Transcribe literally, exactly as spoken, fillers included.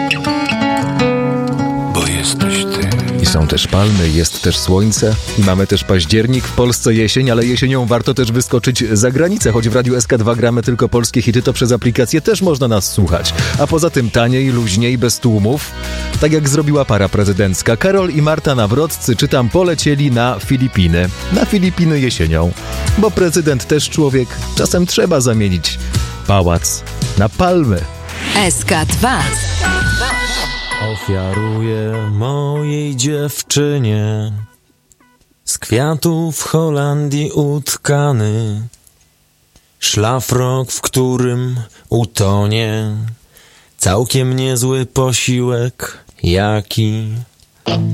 Bo jesteś ty. I są też palmy, jest też słońce i mamy też październik, w Polsce jesień, ale jesienią warto też wyskoczyć za granicę, choć w Radiu S K dwa gramy tylko polskie hity, to przez aplikację też można nas słuchać. A poza tym taniej, luźniej, bez tłumów, tak jak zrobiła para prezydencka. Karol i Marta Nawroccy, czytam, polecieli na Filipiny. Na Filipiny jesienią, bo prezydent też człowiek, czasem trzeba zamienić pałac na palmy. S K dwa. Ofiaruję mojej dziewczynie z kwiatów w Holandii utkany szlafrok, w którym utonie całkiem niezły posiłek, jaki